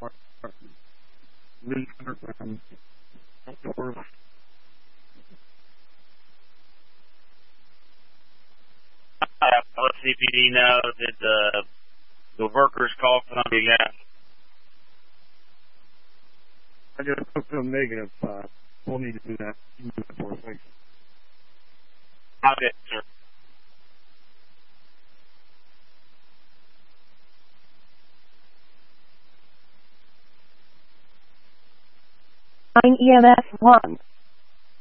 Let CPD know that the workers call Columbia Gas. I just took them negative. We'll need to do that. For us. Thanks. Okay, sir. EMS 1.